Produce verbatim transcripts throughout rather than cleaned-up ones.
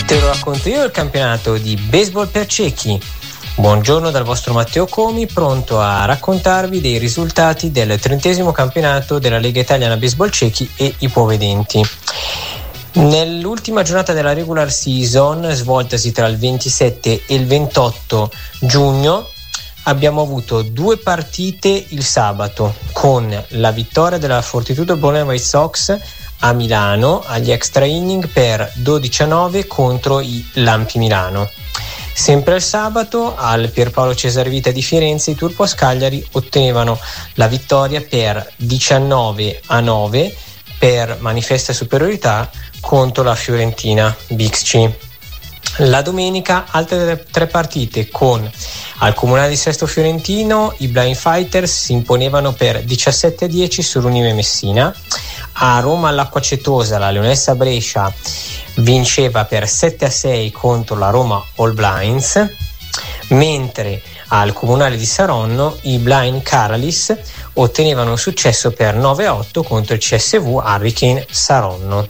Te lo racconto io il campionato di baseball per ciechi. Buongiorno dal vostro Matteo Comi, pronto a raccontarvi dei risultati del trentesimo campionato della Lega Italiana Baseball Ciechi e Ipovedenti. Nell'ultima giornata della regular season, svoltasi tra il ventisette e il ventotto giugno, abbiamo avuto due partite il sabato, con la vittoria della Fortitudo Bologna White Sox a Milano agli extra inning per dodici a nove contro i Lampi Milano. Sempre il sabato al Pierpaolo Cesarvita di Firenze i Turpos Cagliari ottenevano la vittoria per diciannove a nove per manifesta superiorità contro la Fiorentina Big C. La domenica altre tre partite con al Comunale di Sesto Fiorentino i Blind Fighters si imponevano per diciassette a dieci sull'Unive Messina. A Roma all'Acqua Cetosa la Leonessa Brescia vinceva per sette a sei contro la Roma All Blinds, mentre al Comunale di Saronno i Blind Caralis ottenevano un successo per nove a otto contro il C S V Hurricane Saronno.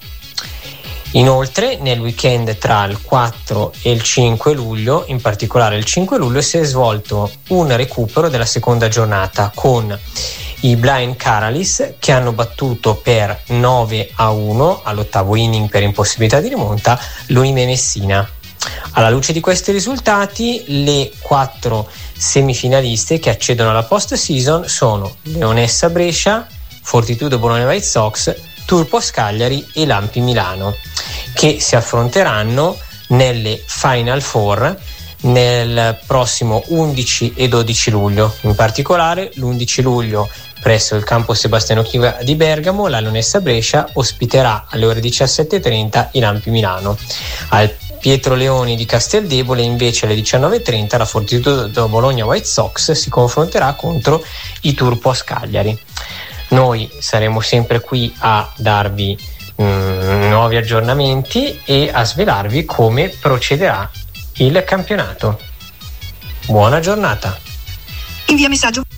Inoltre nel weekend tra il quattro e il cinque luglio, in particolare il cinque luglio, si è svolto un recupero della seconda giornata con i Blind Caralis che hanno battuto per nove a uno all'ottavo inning per impossibilità di rimonta l'Unive Messina. Alla luce di questi risultati, le quattro semifinaliste che accedono alla post season sono Leonessa Brescia, Fortitudo Bologna White Sox, Turpos Cagliari e Lampi Milano, che si affronteranno nelle Final Four nel prossimo undici e dodici luglio. In particolare l'undici luglio presso il campo Sebastiano Chiva di Bergamo la Leonessa Brescia ospiterà alle ore diciassette e trenta i Lampi Milano. Al Pietro Leoni di Casteldebole invece alle diciannove e trenta la Fortitudo Bologna White Sox si confronterà contro i Turpos Cagliari. Noi saremo sempre qui a darvi mm, nuovi aggiornamenti e a svelarvi come procederà il campionato. Buona giornata. Invia messaggio.